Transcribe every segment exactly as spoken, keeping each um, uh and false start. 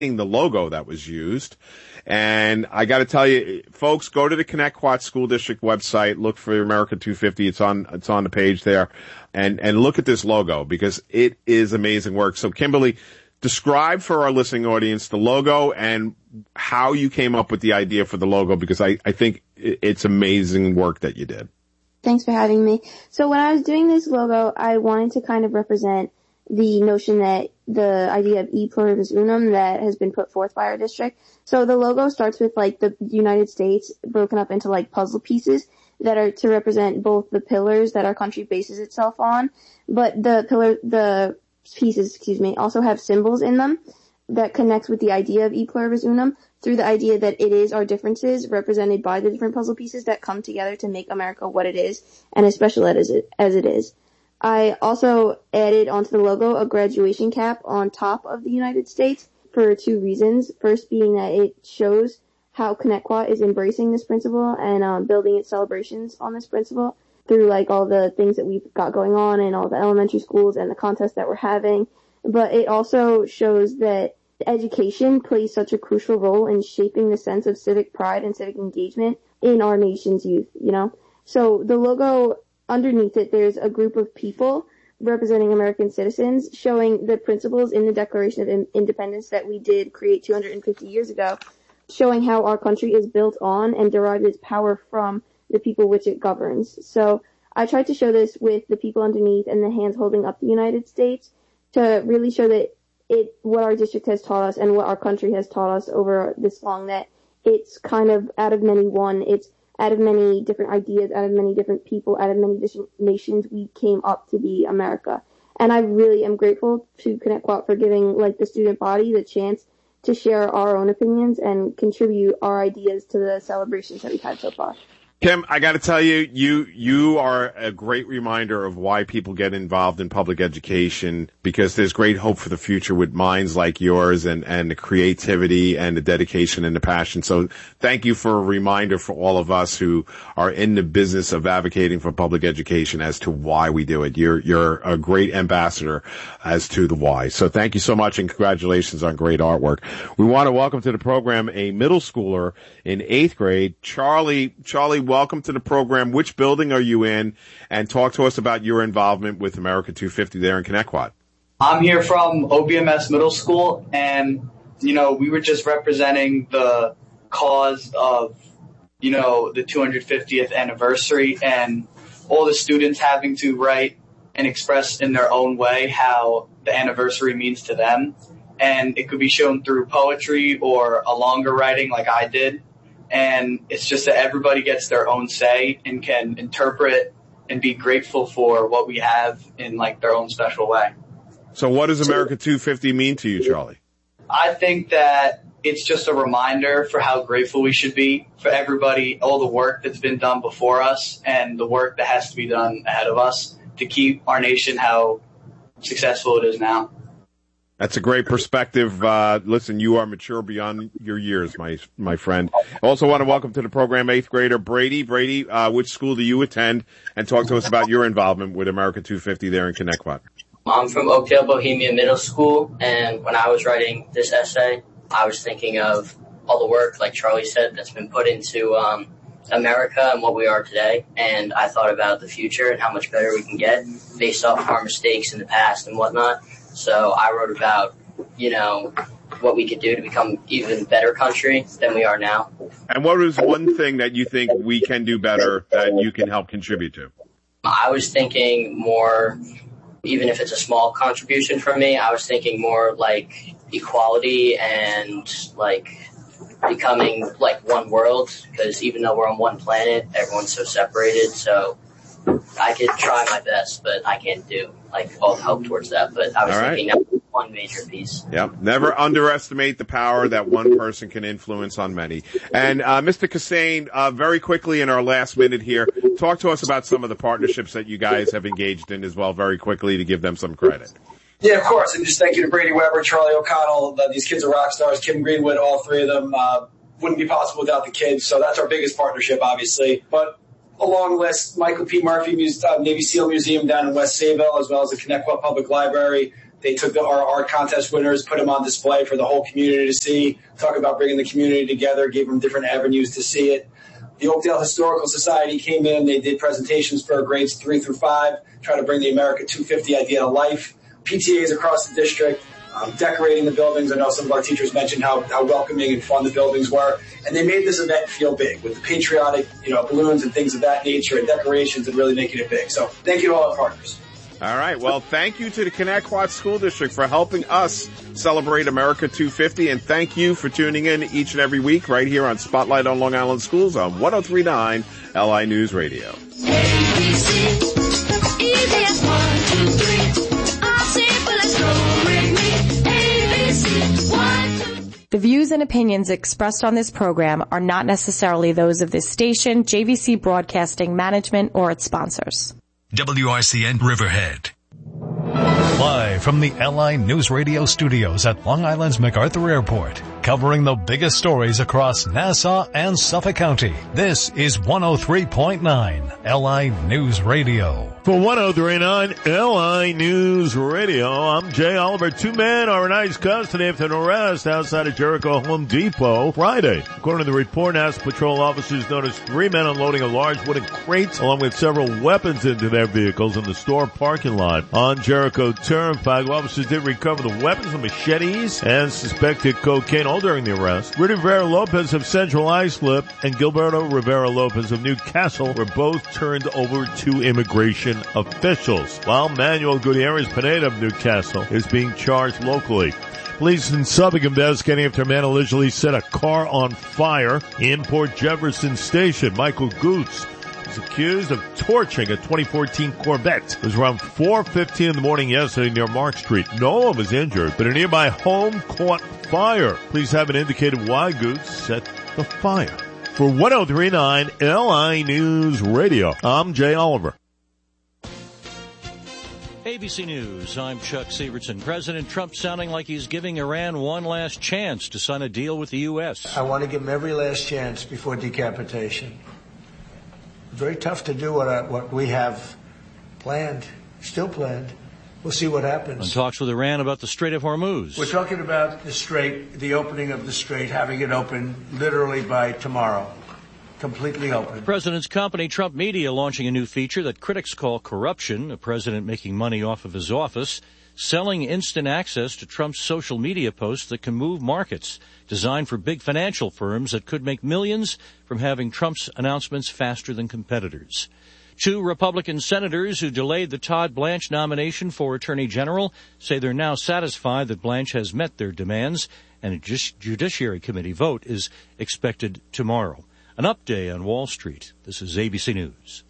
the logo that was used. And I got to tell you, folks, go to the Connecticut School District website, look for America two fifty. It's on, it's on the page there, and, and look at this logo because it is amazing work. So Kimberly, describe for our listening audience the logo and how you came up with the idea for the logo, because I, I think it's amazing work that you did. Thanks for having me. So when I was doing this logo, I wanted to kind of represent the notion that the idea of e pluribus unum that has been put forth by our district. So the logo starts with like the United States broken up into like puzzle pieces that are to represent both the pillars that our country bases itself on, but the pillar, the pieces, excuse me, also have symbols in them that connects with the idea of e pluribus unum through the idea that it is our differences represented by the different puzzle pieces that come together to make America what it is and as special as it, as it is. I also added onto the logo a graduation cap on top of the United States for two reasons. First being that it shows how Connecticut is embracing this principle and um, building its celebrations on this principle through like all the things that we've got going on in all the elementary schools and the contests that we're having. But it also shows that education plays such a crucial role in shaping the sense of civic pride and civic engagement in our nation's youth, you know? So the logo, underneath it, there's a group of people representing American citizens showing the principles in the Declaration of Independence that we did create two hundred fifty years ago, showing how our country is built on and derived its power from the people which it governs. So I tried to show this with the people underneath and the hands holding up the United States to really show that it, what our district has taught us and what our country has taught us over this long, that it's kind of out of many one, it's out of many different ideas, out of many different people, out of many different nations, we came up to be America. And I really am grateful to Connecticut for giving like the student body the chance to share our own opinions and contribute our ideas to the celebrations that we've had so far. Kim, I got to tell you, you you are a great reminder of why people get involved in public education, because there's great hope for the future with minds like yours and, and the creativity and the dedication and the passion. So thank you for a reminder for all of us who are in the business of advocating for public education as to why we do it. You're you're a great ambassador as to the why. So thank you so much and congratulations on great artwork. We want to welcome to the program a middle schooler in eighth grade, Charlie. Charlie, welcome to the program. Which building are you in? And talk to us about your involvement with America two fifty there in Connecticut. I'm here from O B M S Middle School, and, you know, we were just representing the cause of, you know, the two hundred fiftieth anniversary and all the students having to write and express in their own way how the anniversary means to them. And it could be shown through poetry or a longer writing like I did. And it's just that everybody gets their own say and can interpret and be grateful for what we have in like their own special way. So what does America two fifty mean to you, Charlie? I think that it's just a reminder for how grateful we should be for everybody, all the work that's been done before us and the work that has to be done ahead of us to keep our nation how successful it is now. That's a great perspective. Uh, listen, you are mature beyond your years, my my friend. I also want to welcome to the program eighth grader Brady. Brady, uh, which school do you attend? And talk to us about your involvement with America two fifty there in Connecticut. I'm from Oakdale Bohemia Middle School, and when I was writing this essay, I was thinking of all the work, like Charlie said, that's been put into um, America and what we are today. And I thought about the future and how much better we can get based off of our mistakes in the past and whatnot. So I wrote about, you know, what we could do to become even better country than we are now. And what is one thing that you think we can do better that you can help contribute to? I was thinking more, even if it's a small contribution from me, I was thinking more like equality and like becoming like one world, because even though we're on one planet, everyone's so separated. So I could try my best, but I can't do like all the help towards that. But I was all thinking right. that was one major piece. Yep. Never underestimate the power that one person can influence on many. And uh, Mister Kassane, uh, very quickly in our last minute here, talk to us about some of the partnerships that you guys have engaged in as well, very quickly, to give them some credit. Yeah, of course. And just thank you to Brady Weber, Charlie O'Connell. Uh, these kids are rock stars. Kim Greenwood, all three of them uh, wouldn't be possible without the kids. So that's our biggest partnership, obviously. But a long list, Michael P. Murphy Muse, uh, Navy SEAL Museum down in West Sayville, as well as the Connecticut Public Library, They took the, our art contest winners, put them on display for the whole community to see, talk about bringing the community together, gave them different avenues to see it. The Oakdale Historical Society came in. They did presentations for grades three through five, try to bring the America two fifty idea to life. P T As across the district, um, decorating the buildings. I know some of our teachers mentioned how, how welcoming and fun the buildings were. And they made this event feel big with the patriotic, you know, balloons and things of that nature and decorations and really making it big. So thank you to all our partners. All right. Well, thank you to the Connecticut School District for helping us celebrate America two fifty. And thank you for tuning in each and every week right here on Spotlight on Long Island Schools on one oh three point nine L I News Radio. A B C, easy as one, two, three. All simple as go with me. A B C, one, two. The views and opinions expressed on this program are not necessarily those of this station, J V C Broadcasting Management, or its sponsors. W R C N Riverhead. Live from the L I News Radio studios at Long Island's MacArthur Airport, covering the biggest stories across Nassau and Suffolk County. This is one oh three point nine L I News Radio. For one oh three point nine L I News Radio, I'm Jay Oliver. Two men are in ICE custody after an arrest outside of Jericho Home Depot Friday. According to the report, Nassau patrol officers noticed three men unloading a large wooden crate along with several weapons into their vehicles in the store parking lot on Jericho Turnpike. Officers did recover the weapons, machetes, and suspected cocaine, all during the arrest. Rudy Rivera Lopez of Central Islip and Gilberto Rivera Lopez of Newcastle were both turned over to immigration officials, while Manuel Gutierrez Pineda of Newcastle is being charged locally. Police in Suffolk investigating after a man allegedly set a car on fire in Port Jefferson Station. Michael Goots is accused of torching a twenty fourteen Corvette. It was around four fifteen in the morning yesterday near Mark Street. No one was injured, but a nearby home caught fire. Police haven't indicated why Goots set the fire. For one oh three point nine L I News Radio, I'm Jay Oliver. A B C News, I'm Chuck Sievertson. President Trump sounding like he's giving Iran one last chance to sign a deal with the U S. I want to give him every last chance before decapitation. Very tough to do what, I, what we have planned, still planned. We'll see what happens. And talks with Iran about the Strait of Hormuz. We're talking about the Strait, the opening of the Strait, having it open literally by tomorrow. Completely open. The president's company, Trump Media, launching a new feature that critics call corruption. A president making money off of his office, selling instant access to Trump's social media posts that can move markets, designed for big financial firms that could make millions from having Trump's announcements faster than competitors. Two Republican senators who delayed the Todd Blanche nomination for Attorney General say they're now satisfied that Blanche has met their demands, and a Judiciary Committee vote is expected tomorrow. An update on Wall Street. This is A B C News.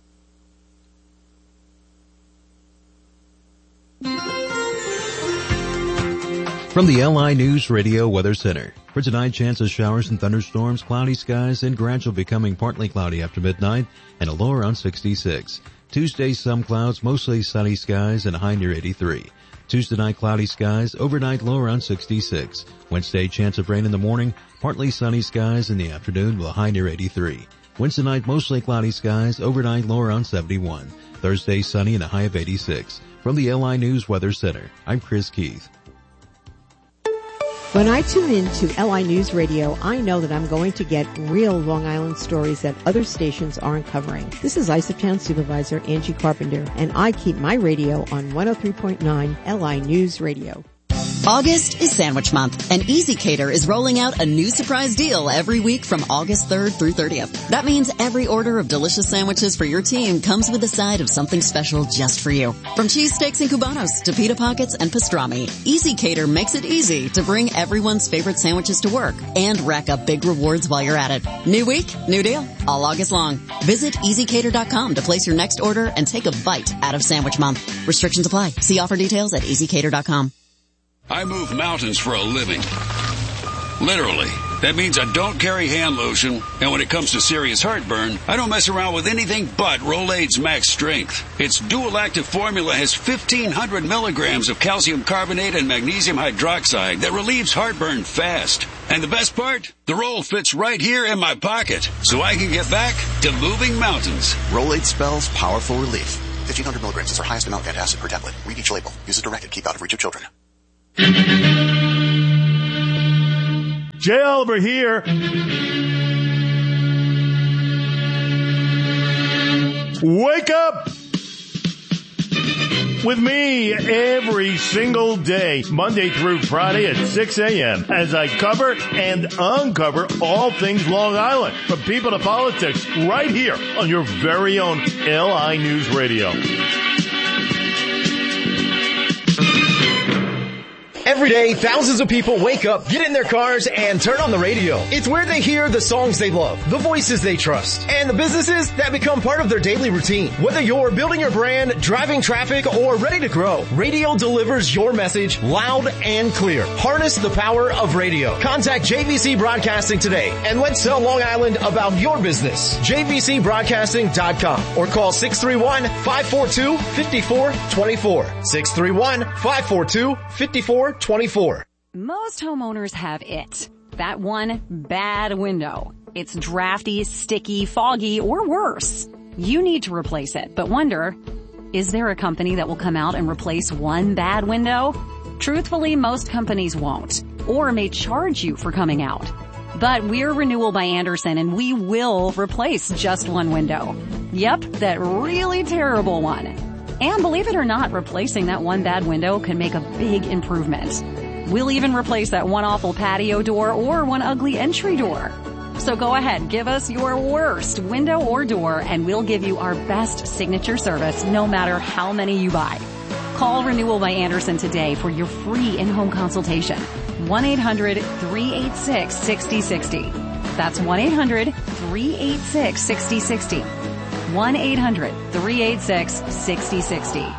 From the L I News Radio Weather Center. For tonight, chance of showers and thunderstorms, cloudy skies, and gradual becoming partly cloudy after midnight, and a low around sixty-six. Tuesday, some clouds, mostly sunny skies, and a high near eighty-three. Tuesday night, cloudy skies, overnight low around sixty-six. Wednesday, chance of rain in the morning, partly sunny skies in the afternoon with a high near eighty-three. Wednesday night, mostly cloudy skies, overnight low around seventy-one. Thursday, sunny and a high of eighty-six. From the L I News Weather Center, I'm Chris Keith. When I tune in to L I News Radio, I know that I'm going to get real Long Island stories that other stations aren't covering. This is Isoptown Supervisor Angie Carpenter, and I keep my radio on one oh three point nine L I News Radio. August is Sandwich Month, and Easy Cater is rolling out a new surprise deal every week from August third through thirtieth. That means every order of delicious sandwiches for your team comes with a side of something special just for you. From cheesesteaks and cubanos to pita pockets and pastrami, Easy Cater makes it easy to bring everyone's favorite sandwiches to work and rack up big rewards while you're at it. New week, new deal, all August long. Visit easy cater dot com to place your next order and take a bite out of Sandwich Month. Restrictions apply. See offer details at easy cater dot com. I move mountains for a living. Literally. That means I don't carry hand lotion, and when it comes to serious heartburn, I don't mess around with anything but Rolaids Max Strength. Its dual-active formula has fifteen hundred milligrams of calcium carbonate and magnesium hydroxide that relieves heartburn fast. And the best part? The roll fits right here in my pocket, so I can get back to moving mountains. Rolaids spells powerful relief. fifteen hundred milligrams is our highest amount of antacid per tablet. Read each label. Use as directed. Keep out of reach of children. Jay Oliver here. Wake up with me every single day, Monday through Friday at six a.m. as I cover and uncover all things Long Island, from people to politics, right here on your very own L I News Radio. Every day, thousands of people wake up, get in their cars, and turn on the radio. It's where they hear the songs they love, the voices they trust, and the businesses that become part of their daily routine. Whether you're building your brand, driving traffic, or ready to grow, radio delivers your message loud and clear. Harness the power of radio. Contact J V C Broadcasting today, and let's tell Long Island about your business. J V C broadcasting dot com or call six three one, five four two, five four two four. six three one, five four two, five four twenty-four. Most homeowners have it. That one bad window. It's drafty, sticky, foggy, or worse. You need to replace it, but wonder, is there a company that will come out and replace one bad window? Truthfully, most companies won't, or may charge you for coming out. But we're Renewal by Andersen, and we will replace just one window. Yep, that really terrible one. And believe it or not, replacing that one bad window can make a big improvement. We'll even replace that one awful patio door or one ugly entry door. So go ahead, give us your worst window or door, and we'll give you our best signature service no matter how many you buy. Call Renewal by Andersen today for your free in-home consultation. one eight hundred, three eight six, six oh six oh. That's one eight hundred, three eight six, six oh six oh. one eight hundred, three eight six, six oh six oh.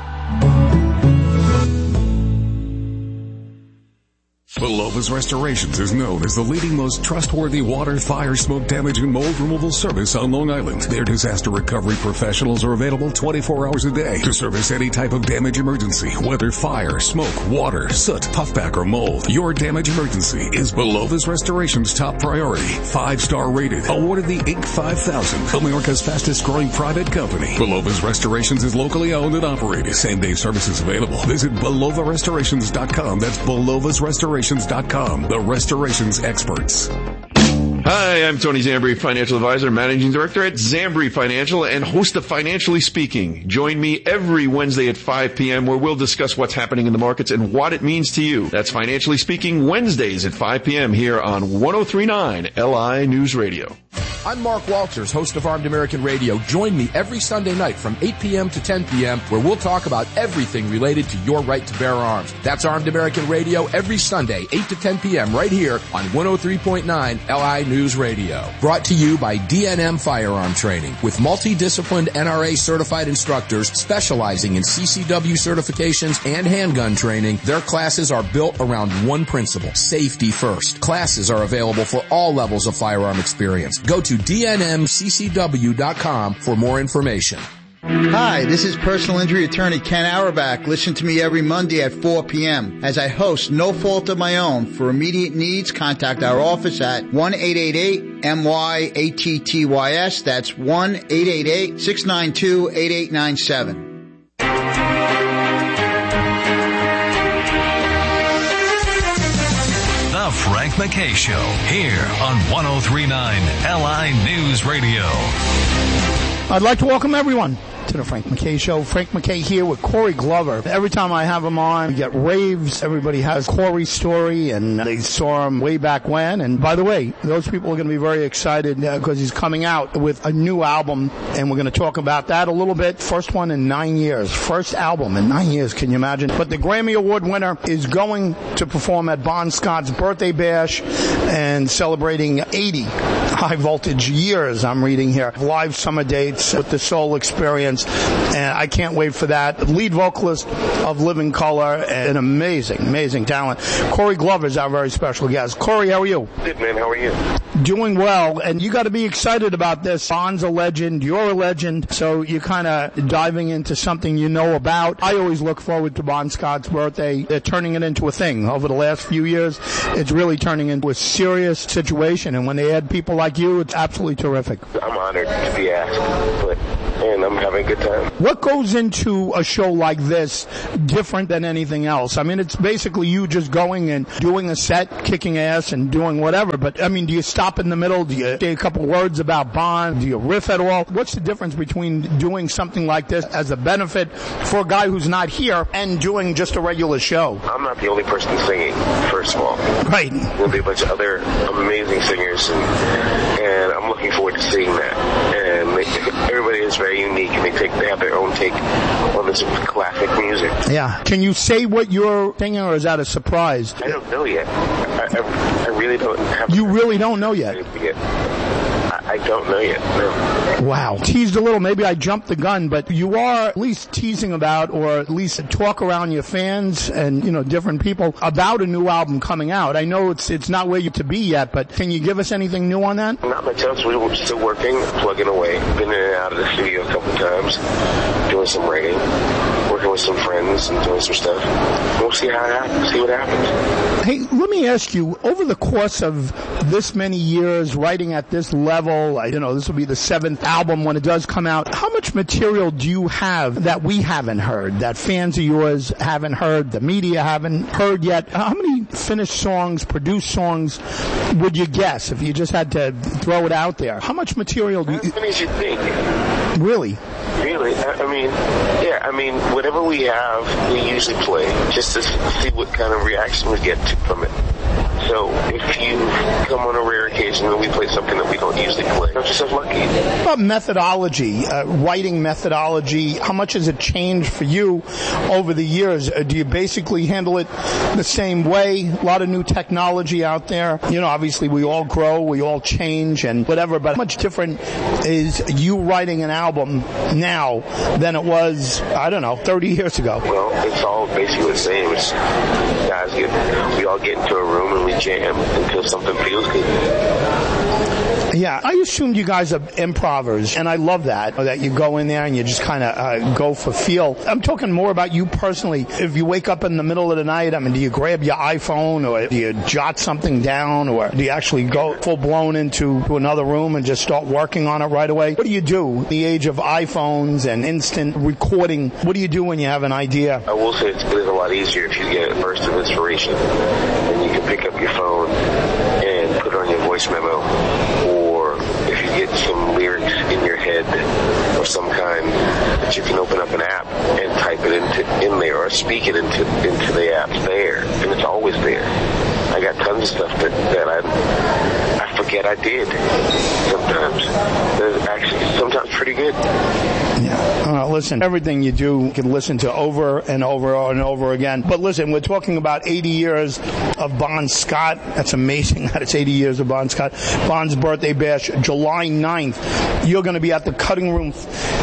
Belova's Restorations is known as the leading, most trustworthy water, fire, smoke damage, and mold removal service on Long Island. Their disaster recovery professionals are available twenty-four hours a day to service any type of damage emergency, whether fire, smoke, water, soot, puffback, or mold. Your damage emergency is Belova's Restorations' top priority. Five-star rated, awarded the Inc five thousand, America's fastest growing private company. Belova's Restorations is locally owned and operated. Same-day services available. Visit Belova Restorations dot com. That's Belova's Restorations dot com, the restorations experts. Hi, I'm Tony Zambri, Financial Advisor, Managing Director at Zambri Financial, and host of Financially Speaking. Join me every Wednesday at five p.m. where we'll discuss what's happening in the markets and what it means to you. That's Financially Speaking, Wednesdays at five p.m. here on one oh three point nine L I News Radio. I'm Mark Walters, host of Armed American Radio. Join me every Sunday night from eight p.m. to ten p.m. where we'll talk about everything related to your right to bear arms. That's Armed American Radio every Sunday, eight to ten p.m. right here on one oh three point nine L I News Radio. Brought to you by D N M Firearm Training, with multidisciplined N R A certified instructors specializing in C C W certifications and handgun training. Their classes are built around one principle: safety first. Classes are available for all levels of firearm experience. Go to D N M C C W dot com for more information. Hi, this is personal injury attorney Ken Auerbach. Listen to me every Monday at four p.m. as I host No Fault of My Own. For immediate needs, contact our office at one eight eight eight M Y A T T Y S. That's one eight eight eight, six nine two, eight eight nine seven. The Frank McKay Show, here on one oh three point nine L I News Radio. I'd like to welcome everyone to the Frank McKay Show. Frank McKay here with Corey Glover. Every time I have him on, we get raves. Everybody has Corey's story, and they saw him way back when. And by the way, those people are going to be very excited because uh, he's coming out with a new album, and we're going to talk about that a little bit. First one in nine years. First album in nine years, can you imagine? But the Grammy Award winner is going to perform at Bon Scott's birthday bash and celebrating eighty high voltage years, I'm reading here. Live summer dates with the Soul Experience. And I can't wait for that. Lead vocalist of Living Color, an amazing, amazing talent. Corey Glover is our very special guest. Corey, how are you? Good, man. How are you? Doing well, and you got to be excited about this. Bon's a legend, you're a legend, so you're kind of diving into something you know about. I always look forward to Bon Scott's birthday. They're turning it into a thing. Over the last few years, it's really turning into a serious situation, and when they add people like you, it's absolutely terrific. I'm honored to be asked, but and I'm having a good time. What goes into a show like this different than anything else? I mean, it's basically you just going and doing a set, kicking ass, and doing whatever. But, I mean, do you stop in the middle? Do you say a couple words about Bond? Do you riff at all? What's the difference between doing something like this as a benefit for a guy who's not here and doing just a regular show? I'm not the only person singing, first of all. Right. There'll be a bunch of other amazing singers, and, and I'm looking forward to seeing that. And they, everybody is very unique, and they take they have their own take on this classic music. Yeah. Can you say what you're singing, or is that a surprise? I don't know yet. I, I, I really don't have... You really don't know yet? I don't know yet, no. Wow. Teased a little. Maybe I jumped the gun, but you are at least teasing about, or at least talk around your fans and, you know, different people about a new album coming out. I know it's it's not where you to be yet, but can you give us anything new on that? Not much else. We were still working, plugging away. Been in and out of the studio a couple times, doing some writing, working with some friends and doing some stuff. We'll see how it happens, see what happens. Hey, let me ask you, over the course of this many years, writing at this level, you know, this will be the seventh album when it does come out. How much material do you have that we haven't heard, that fans of yours haven't heard, the media haven't heard yet? How many finished songs, produced songs would you guess if you just had to throw it out there? How much material do you... As many as you think. Really? Really? I, I mean, yeah, I mean, whatever we have, we usually play, just to see what kind of reaction we get to from it. So if you come on a rare occasion and we play something that we don't usually play, don't yourself lucky. What about methodology, uh, writing methodology? How much has it changed for you over the years? Uh, do you basically handle it the same way? A lot of new technology out there. You know, obviously we all grow, we all change and whatever, but how much different is you writing an album now than it was, I don't know, thirty years ago? Well, it's all basically the same. It's, guys get, we all get into a room and we jam until something feels good. Yeah, I assumed you guys are improvers, and I love that, that you go in there and you just kind of uh, go for feel. I'm talking more about you personally. If you wake up in the middle of the night, I mean, do you grab your iPhone, or do you jot something down, or do you actually go full-blown into to another room and just start working on it right away? What do you do in the age of iPhones and instant recording? What do you do when you have an idea? I will say it's, it's a lot easier if you get a burst of inspiration, and you can pick up your phone and put it on your voice memo, or if you get some lyrics in your head of some kind, that you can open up an app and type it into in there, or speak it into into the app there, and it's always there. I got tons of stuff that, that I I forget I did sometimes. That's actually sometimes pretty good. Yeah. Uh, listen, everything you do you can listen to over and over and over again. But listen, we're talking about eighty years of Bon Scott. That's amazing that it's eighty years of Bon Scott. Bon's birthday bash, July ninth. You're going to be at the Cutting Room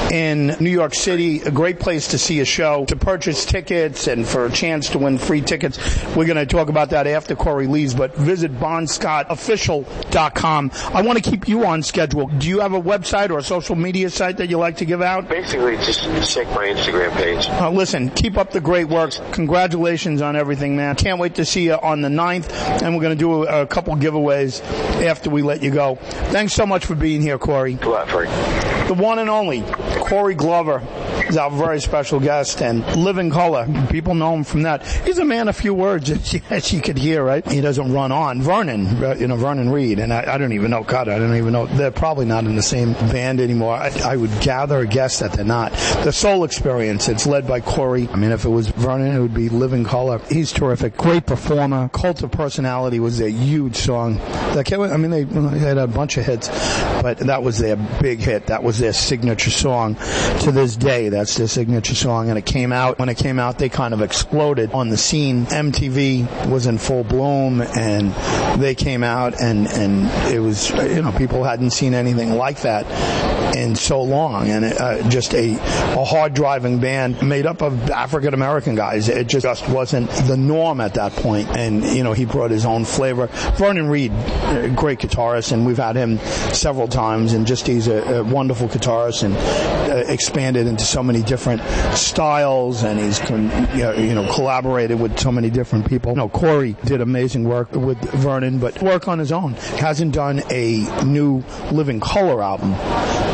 in New York City. A great place to see a show, to purchase tickets, and for a chance to win free tickets. We're going to talk about that after Corey leaves, but visit bon scott official dot com. I want to keep you on schedule. Do you have a website or a social media site that you like to give out? Basically, just check my Instagram page. Uh, listen, keep up the great work. Congratulations on everything, man. Can't wait to see you on the ninth, and we're going to do a, a couple giveaways after we let you go. Thanks so much for being here, Corey. Go out, Frank. The one and only Corey Glover is our very special guest, and Living Color. People know him from that. He's a man of few words, as you could hear, right? He doesn't run on. Vernon, you know, Vernon Reid, and I, I don't even know, God, I don't even know. They're probably not in the same band anymore. I, I would gather a guess that they're not. The Soul Experience, it's led by Corey. I mean, if it was Vernon, it would be Living Color. He's terrific. Great performer. Cult of Personality was a huge song. That, I mean, they, they had a bunch of hits, but that was their big hit. That was their signature song. To this day, that's their signature song, and it came out. When it came out, they kind of exploded on the scene. M T V was in full bloom, and they came out, and, and it was, you know, people hadn't seen anything like that in so long, and it, uh, just a, a hard-driving band made up of African-American guys. It just, just wasn't the norm at that point, and, you know, he brought his own flavor. Vernon Reid, a great guitarist, and we've had him several times, and just he's a, a wonderful guitarist, and uh, expanded into so many different styles, and he's con- you know collaborated with so many different people. You know, Corey did amazing work with Vernon, but work on his own. Hasn't done a new Living Color album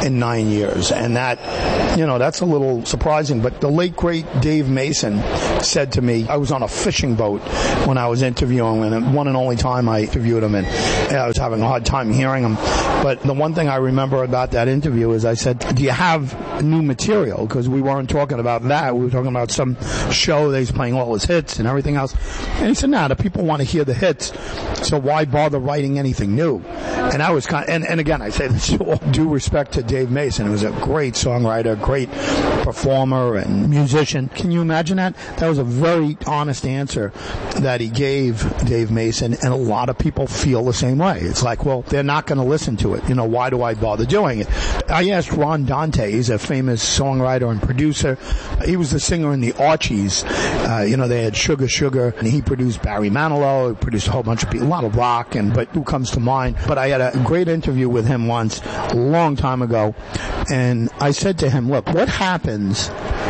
in nine years. And that, you know, that's a little surprising. But the late, great Dave Mason said to me, I was on a fishing boat when I was interviewing him, and one and only time I interviewed him, and I was having a hard time hearing him. But the one thing I remember about that interview is I said, do you have new material? Because we weren't talking about that. We were talking about some show that he's playing all his hits and everything else. And he said, nah, the people want to hear the hits, so why bother writing anything new? And I was kind of, and, and again, I say this with all due respect to Dave Mason. He was a great songwriter, great performer and musician. Can you imagine that? That was a very honest answer that he gave, Dave Mason, and a lot of people feel the same way. It's like, well, they're not going to listen to it. You know, why do I bother doing it? I asked Ron Dante. He's a famous songwriter and producer. He was the singer in the Archies. Uh, you know, they had Sugar Sugar, and he produced Barry Manilow. He produced a whole bunch of people, a lot of rock, and but who comes to mind? But I had a great interview with him once, a long time ago, and I said to him, look, what happens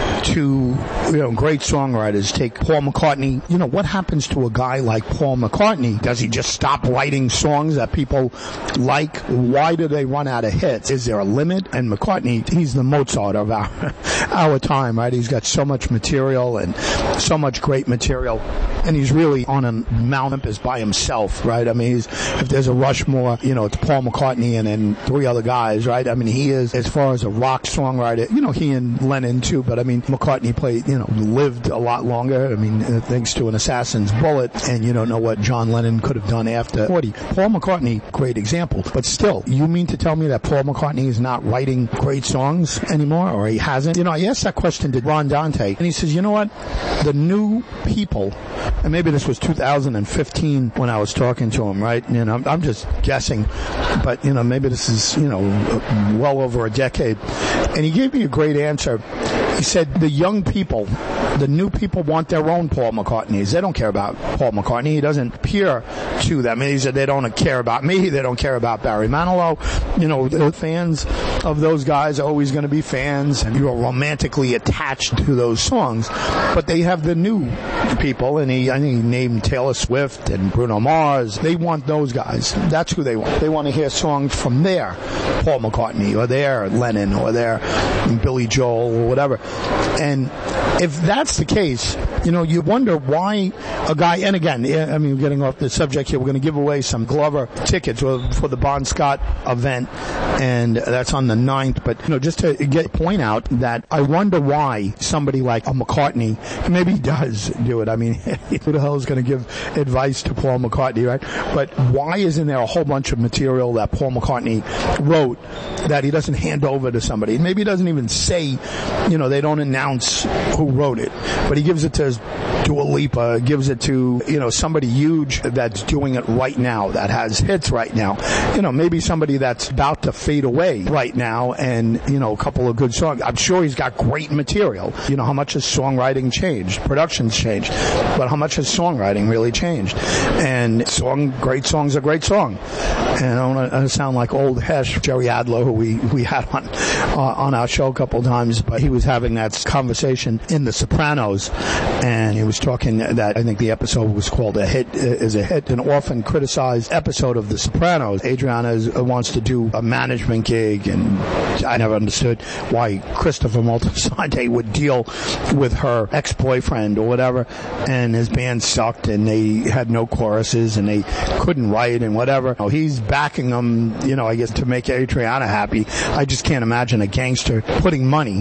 to, you know, great songwriters? Take Paul McCartney. You know, what happens to a guy like Paul McCartney? Does he just stop writing songs that people like? Why do they run out of hits? Is there a limit? And McCartney, he's the Mozart of our, our time, right? He's got so much material and so much great material. And he's really on a Mount Olympus by himself, right? I mean, he's, if there's a Rushmore, you know, it's Paul McCartney and then three other guys, right? I mean, he is, as far as a rock songwriter, you know, he and Lennon too, but I mean, McCartney played, you know, lived a lot longer. I mean, uh, thanks to an assassin's bullet, and you don't know what John Lennon could have done after forty. Paul McCartney, great example. But still, you mean to tell me that Paul McCartney is not writing great songs anymore, or he hasn't? You know, I asked that question to Ron Dante, and he says, you know what? The new people, and maybe this was two thousand fifteen when I was talking to him, right? You know, I'm, I'm just guessing, but you know, maybe this is, you know, well over a decade. And he gave me a great answer. He said, the young people, the new people want their own Paul McCartneys. They don't care about Paul McCartney. He doesn't appear to them. He said, they don't care about me. They don't care about Barry Manilow. You know, the fans of those guys are always going to be fans, and you're romantically attached to those songs. But they have the new people, and he, I think he named Taylor Swift and Bruno Mars. They want those guys. That's who they want. They want to hear songs from their Paul McCartney or their Lennon or their Billy Joel or whatever. And if that's the case, you know, you wonder why a guy, and again, I mean, we're getting off the subject here, we're going to give away some Glover tickets for the Bon Scott event, and that's on the ninth, but, you know, just to get point out that I wonder why somebody like a McCartney, maybe he does do it, I mean, who the hell is going to give advice to Paul McCartney, right? But why isn't there a whole bunch of material that Paul McCartney wrote that he doesn't hand over to somebody? Maybe he doesn't even say, you know, they don't announce who wrote it, but he gives it to Dua Lipa, gives it to, you know, somebody huge that's doing it right now, that has hits right now. You know, maybe somebody that's about to fade away right now, and, you know, a couple of good songs. I'm sure he's got great material. You know, how much has songwriting changed? Production's changed. But how much has songwriting really changed? And song, great songs are great song. And I don't want to sound like old Hesh, Jerry Adler, who we, we had on, uh, on our show a couple of times, but he was having that conversation in The Sopranos, and he was talking that I think the episode was called A Hit is a Hit, an often criticized episode of The Sopranos. Adriana is, uh, wants to do a management gig, and I never understood why Christopher Moltisanti would deal with her ex-boyfriend or whatever, and his band sucked, and they had no choruses, and they couldn't write, and whatever. Oh, he's backing them, you know, I guess to make Adriana happy. I just can't imagine a gangster putting money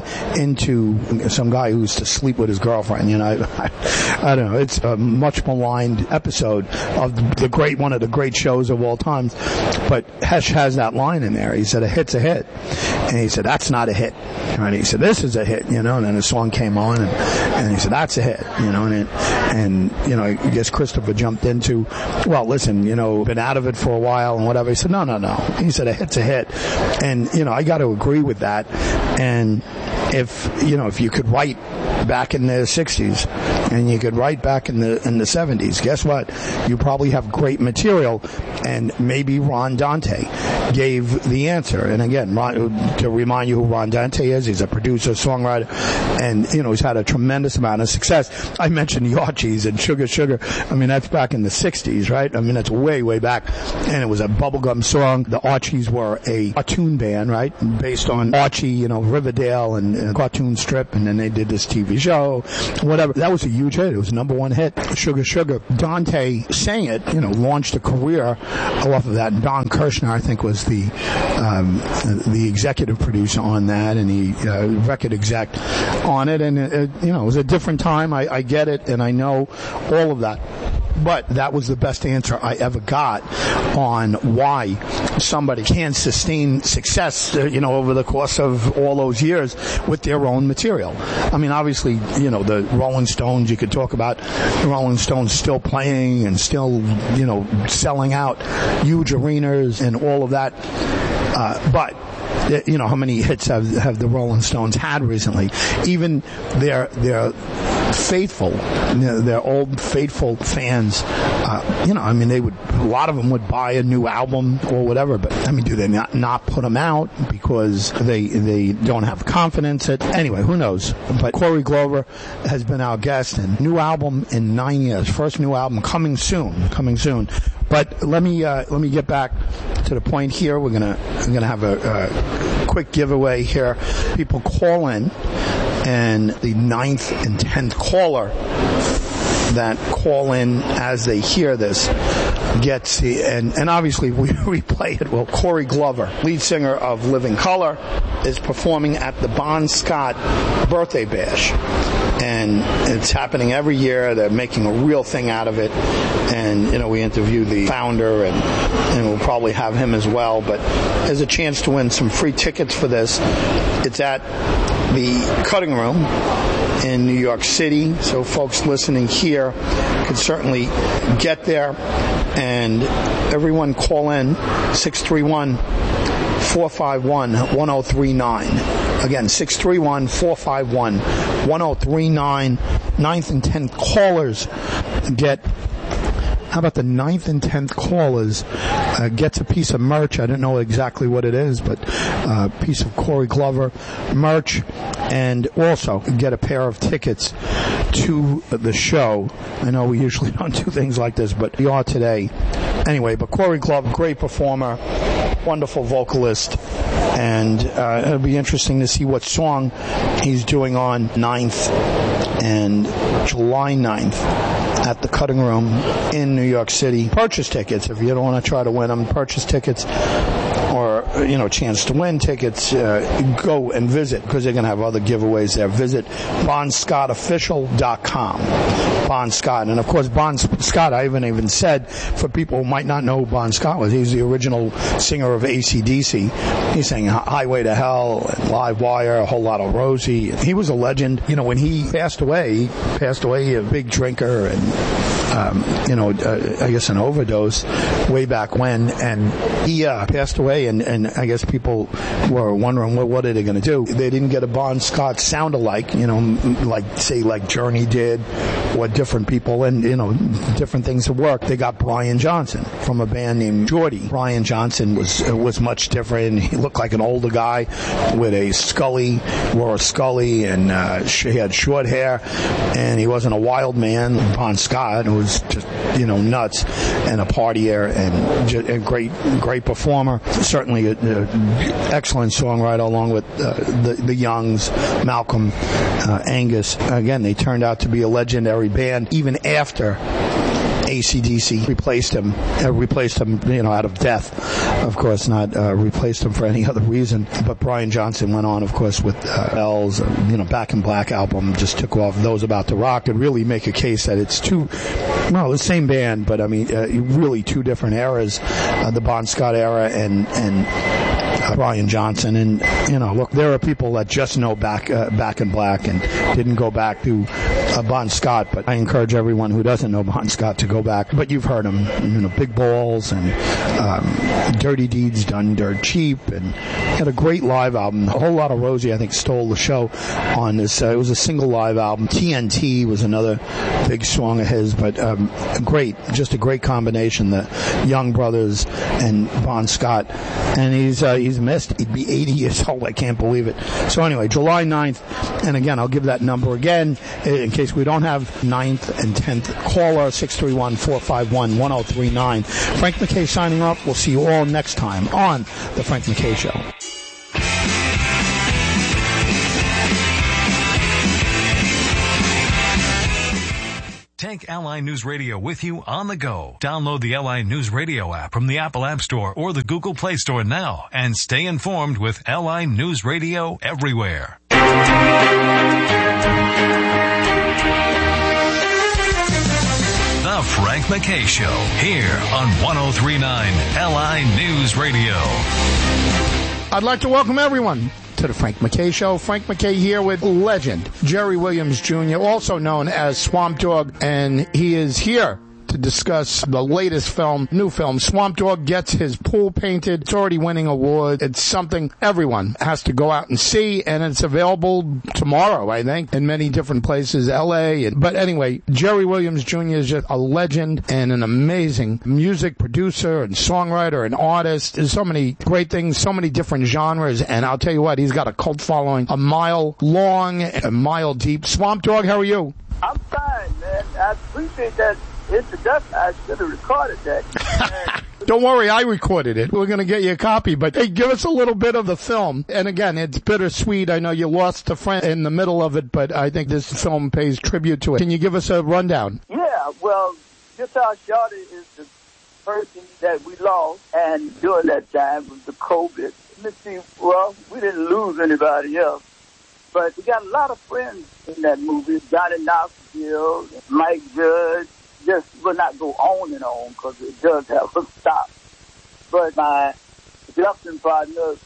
into some guy who's to sleep with his girlfriend, you know. I, I, I don't know. It's a much maligned episode of the great, one of the great shows of all times. But Hesh has that line in there. He said, a hit's a hit. And he said, that's not a hit. And he said, this is a hit, you know, and then the song came on, and, and he said, that's a hit, you know, and, it, and, you know, I guess Christopher jumped into, well, listen, you know, been out of it for a while and whatever. He said, no, no, no. He said, a hit's a hit. And, you know, I got to agree with that. And if, you know, if you could write back in the sixties, and you could write back in the in the seventies. Guess what? You probably have great material, and maybe Ron Dante gave the answer. And again, Ron, to remind you who Ron Dante is, he's a producer, songwriter, and you know he's had a tremendous amount of success. I mentioned the Archies and Sugar Sugar. I mean, that's back in the sixties, right? I mean, that's way, way back, and it was a bubblegum song. The Archies were a cartoon band, right, based on Archie, you know, Riverdale and, and cartoon strip, and then they did this T V show, whatever. That was a huge hit. It was a number one hit. Sugar Sugar. Dante sang it, you know, launched a career off of that. And Don Kirshner, I think, was the um, the executive producer on that, and the uh, record exec on it. And it, it, you know, it was a different time. I, I get it, and I know all of that. But that was the best answer I ever got on why somebody can sustain success, uh, you know, over the course of all those years with their own material. I mean, obviously, you know, the Rolling Stones, you could talk about the Rolling Stones still playing and still, you know, selling out huge arenas and all of that. Uh, but you know, how many hits have have the Rolling Stones had recently? Even their their faithful, you know, their old faithful fans, uh, you know, I mean, they would, a lot of them would buy a new album or whatever, but I mean, do they not, not put them out because they they don't have confidence? At, anyway, who knows? But Corey Glover has been our guest, and new album in nine years, first new album coming soon, coming soon. But let me uh, let me get back to the point here. We're gonna we're gonna have a, a quick giveaway here. People call in, and the ninth and tenth caller that call in as they hear this gets the, and, and obviously we replay it. Well, Corey Glover, lead singer of Living Colour, is performing at the Bon Scott Birthday Bash. And it's happening every year. They're making a real thing out of it. And, you know, we interview the founder, and, and we'll probably have him as well. But there's a chance to win some free tickets for this. It's at the Cutting Room in New York City. So folks listening here can certainly get there. And everyone call in six three one, four five one, one oh three nine. Again, six three one, four five one, one oh three nine. Ninth and tenth callers get, how about the ninth and tenth callers uh, gets a piece of merch. I don't know exactly what it is, but a uh, piece of Corey Glover merch, and also get a pair of tickets to the show. I know we usually don't do things like this, but we are today. Anyway, but Corey Glover, great performer, wonderful vocalist, and uh, it'll be interesting to see what song he's doing on ninth and July ninth at the Cutting Room in New York City. Purchase tickets if you don't want to try to win them. Purchase tickets, or, you know, chance to win tickets, uh, go and visit, because they're going to have other giveaways there. Visit bon scott official dot com. Bon Scott. And of course, Bon Scott, I even even said, for people who might not know who Bon Scott was, he's the original singer of A C D C. He sang Highway to Hell and Live Wire, a whole lot of Rosie. He was a legend. You know, when he passed away, he passed away a big drinker and, um, you know, uh, I guess an overdose way back when. And he uh, passed away, and, and I guess people were wondering, well, what are they going to do? They didn't get a Bon Scott sound-alike, you know, like, say, like Journey did, or different people, and, you know, different things that work. They got Brian Johnson from a band named Geordie. Brian Johnson was uh, was much different. He looked like an older guy with a Scully, wore a Scully, and uh, he had short hair, and he wasn't a wild man. Bon Scott was just, you know, nuts, and a partier, and just a great, great performer. Certainly an excellent songwriter, along with uh, the, the Youngs, Malcolm, uh, Angus. Again, they turned out to be a legendary band, even after A C D C replaced him, uh, replaced him, you know, out of death. Of course, not uh, replaced him for any other reason. But Brian Johnson went on, of course, with uh, Bells, uh, you know, Back in Black album just took off. Those About to Rock could really make a case that it's two, well, the same band, but I mean, uh, really two different eras, uh, the Bon Scott era and and. Uh, Brian Johnson. And, you know, look, there are people that just know Back uh, Back in Black and didn't go back to uh, Bon Scott, but I encourage everyone who doesn't know Bon Scott to go back. But you've heard him, you know, Big Balls and um, Dirty Dirty Deeds Done Dirt Cheap, and had a great live album. A whole lot of Rosie, I think, stole the show on this. Uh, it was a single live album. T N T was another big song of his, but um, great, just a great combination. The Young Brothers and Bon Scott, and he's uh, he's missed. He'd be eighty years old. I can't believe it. So anyway, July ninth, and again, I'll give that number again in case we don't have ninth and tenth. Caller six three one, four five one, one oh three nine. Frank McKay signing off. We'll see you all next time on The Frank McKay Show. Take L I News Radio with you on the go. Download the L I News Radio app from the Apple App Store or the Google Play Store now and stay informed with L I News Radio everywhere. The Frank McKay Show, here on one oh three point nine L I News Radio. I'd like to welcome everyone to the Frank McKay Show. Frank McKay here with legend Jerry Williams Junior, also known as Swamp Dogg, and he is here to discuss the latest film, new film. Swamp Dogg gets his pool painted. It's already winning awards. It's something everyone has to go out and see, and it's available tomorrow, I think, in many different places, L A. But anyway, Jerry Williams Junior is just a legend and an amazing music producer and songwriter and artist. There's so many great things, so many different genres, and I'll tell you what, he's got a cult following a mile long and a mile deep. Swamp Dogg, how are you? I'm fine, man. I appreciate that introduction. I should have recorded that. Don't worry, I recorded it. We're going to get you a copy. But hey, give us a little bit of the film. And again, it's bittersweet. I know you lost a friend in the middle of it, but I think this film pays tribute to it. Can you give us a rundown? Yeah, well, Guitar Shorty is the person that we lost, and during that time was the COVID. Let's see, well, we didn't lose anybody else. But we got a lot of friends in that movie. Johnny Knoxville, Mike Judge. Just will not go on and on because it does have a stop. But my production partner,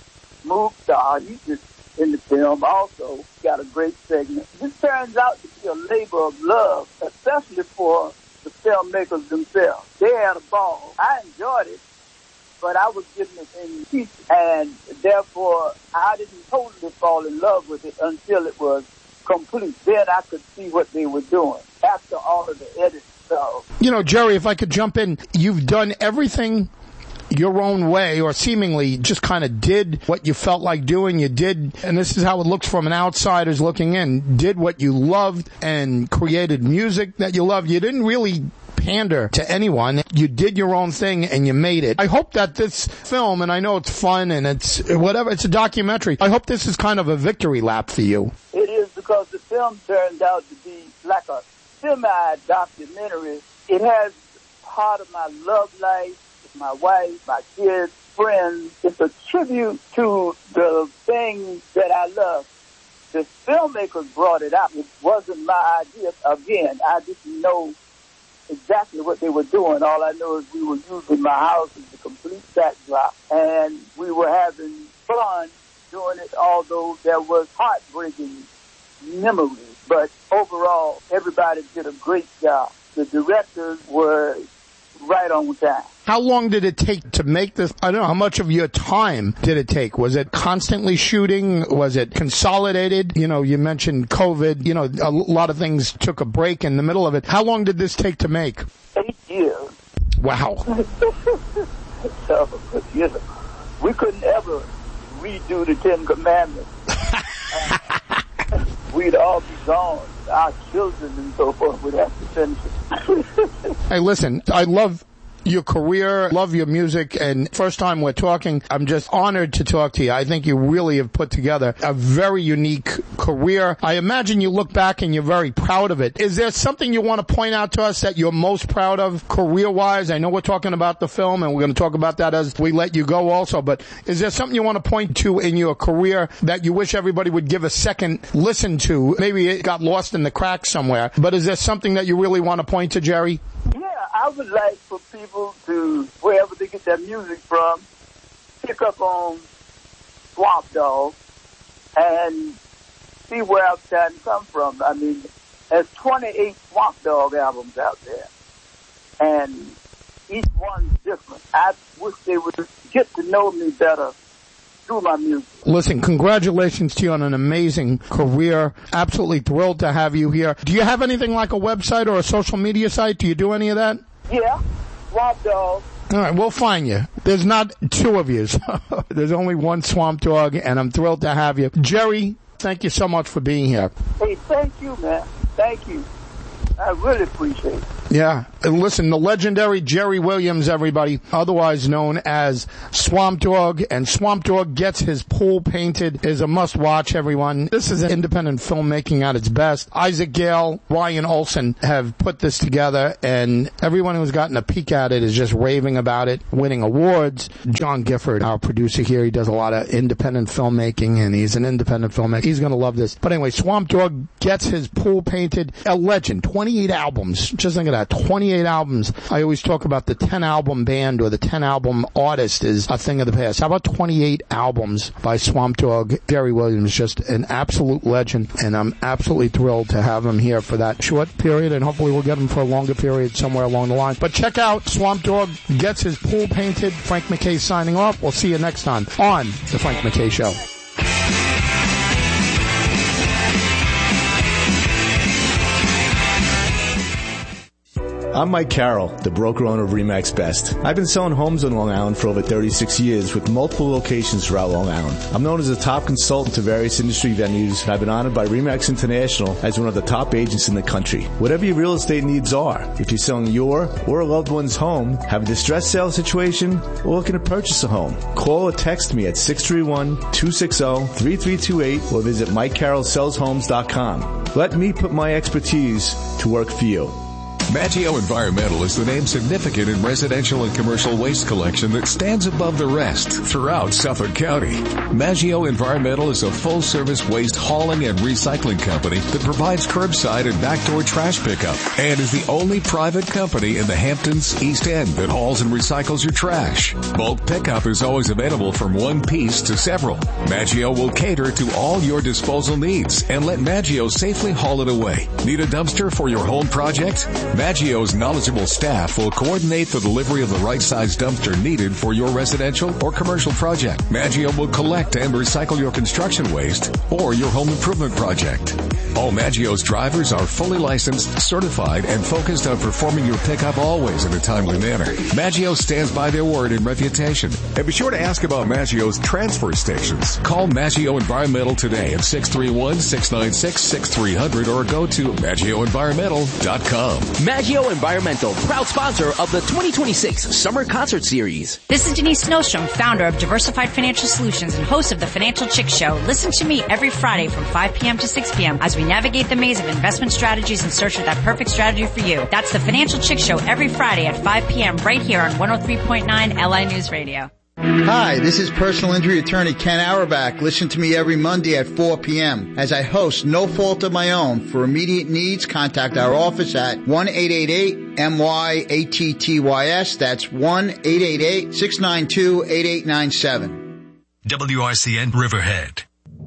Mook Star, he's just in the film also got a great segment. This turns out to be a labor of love, especially for the filmmakers themselves. They had a ball. I enjoyed it, but I was getting it in pieces, and therefore I didn't totally fall in love with it until it was complete. Then I could see what they were doing after all of the edits. So, you know, Jerry, if I could jump in, you've done everything your own way, or seemingly just kind of did what you felt like doing. You did, and this is how it looks from an outsider's looking in, did what you loved and created music that you loved. You didn't really pander to anyone. You did your own thing and you made it. I hope that this film, and I know it's fun and it's whatever, it's a documentary. I hope this is kind of a victory lap for you. It is, because the film turned out to be like a semi-documentary. It has part of my love life, my wife, my kids, friends. It's a tribute to the things that I love. The filmmakers brought it out. It wasn't my idea. Again, I didn't know exactly what they were doing. All I know is we were using my house as a complete backdrop, and we were having fun doing it, although there was heartbreaking memories. But overall, everybody did a great job. The directors were right on time. How long did it take to make this? I don't know, how much of your time did it take? Was it constantly shooting? Was it consolidated? You know, you mentioned COVID. You know, a lot of things took a break in the middle of it. How long did this take to make? Eight years. Wow. So, you know, we couldn't ever redo the Ten Commandments. We'd all be gone. Our children and so forth would have to finish it. Hey, listen, I love your career, love your music, and first time we're talking, I'm just honored to talk to you. I think you really have put together a very unique career. I imagine you look back and you're very proud of it. Is there something you want to point out to us that you're most proud of career-wise? I know we're talking about the film, and we're going to talk about that as we let you go also, but is there something you want to point to in your career that you wish everybody would give a second listen to? Maybe it got lost in the cracks somewhere, but is there something that you really want to point to, Jerry? Yeah, I would like for people to, wherever they get their music from, pick up on Swamp Dogg and see where I'm trying to come from. I mean, there's twenty-eight Swamp Dogg albums out there. And each one's different. I wish they would get to know me better through my music. Listen, congratulations to you on an amazing career. Absolutely thrilled to have you here. Do you have anything like a website or a social media site? Do you do any of that? Yeah, Swamp Dog. All right, we'll find you. There's not two of you. So there's only one Swamp Dog, and I'm thrilled to have you. Jerry, thank you so much for being here. Hey, thank you, man. Thank you. I really appreciate it. Yeah. And listen, the legendary Jerry Williams, everybody, otherwise known as Swamp Dog, and Swamp Dog Gets His Pool Painted is a must-watch, everyone. This is independent filmmaking at its best. Isaac Gale, Ryan Olsen have put this together, and everyone who's gotten a peek at it is just raving about it, winning awards. John Gifford, our producer here, he does a lot of independent filmmaking, and he's an independent filmmaker. He's going to love this. But anyway, Swamp Dog Gets His Pool Painted. A legend. twenty-eight albums. Just think of that. twenty-eight albums. I always talk about the ten album band or the ten album artist is a thing of the past. How about twenty-eight albums by Swamp Dog? Jerry Williams, just an absolute legend, and I'm absolutely thrilled to have him here for that short period, and hopefully we'll get him for a longer period somewhere along the line. But check out Swamp Dog Gets His Pool Painted. Frank McKay signing off. We'll see you next time on The Frank McKay Show. I'm Mike Carroll, the broker owner of RE/MAX Best. I've been selling homes on Long Island for over thirty-six years with multiple locations throughout Long Island. I'm known as a top consultant to various industry venues, and I've been honored by RE/MAX International as one of the top agents in the country. Whatever your real estate needs are, if you're selling your or a loved one's home, have a distressed sale situation, or looking to purchase a home, call or text me at six three one, two six zero, three three two eight or visit mike carroll sells homes dot com. Let me put my expertise to work for you. Maggio Environmental is the name significant in residential and commercial waste collection that stands above the rest throughout Suffolk County. Maggio Environmental is a full-service waste hauling and recycling company that provides curbside and backdoor trash pickup and is the only private company in the Hamptons East End that hauls and recycles your trash. Bulk pickup is always available from one piece to several. Maggio will cater to all your disposal needs and let Maggio safely haul it away. Need a dumpster for your home project? Maggio's knowledgeable staff will coordinate the delivery of the right size dumpster needed for your residential or commercial project. Maggio will collect and recycle your construction waste or your home improvement project. All Maggio's drivers are fully licensed, certified, and focused on performing your pickup always in a timely manner. Maggio stands by their word and reputation. And be sure to ask about Maggio's transfer stations. Call Maggio Environmental today at six three one, six nine six, six three zero zero or go to maggio environmental dot com. Maggio Environmental, proud sponsor of the twenty twenty-six Summer Concert Series. This is Denise Snowstrom, founder of Diversified Financial Solutions and host of the Financial Chick Show. Listen to me every Friday from five p.m. to six p.m. as we navigate the maze of investment strategies in search of that perfect strategy for you. That's the Financial Chick Show every Friday at five p.m. right here on one oh three point nine L I News Radio. Hi, this is personal injury attorney Ken Auerbach. Listen to me every Monday at four p.m. as I host No Fault of My Own. For immediate needs, contact our office at one eight eight eight M Y A T T Y S. That's one eight eight eight, six nine two, eight eight nine seven. W R C N Riverhead.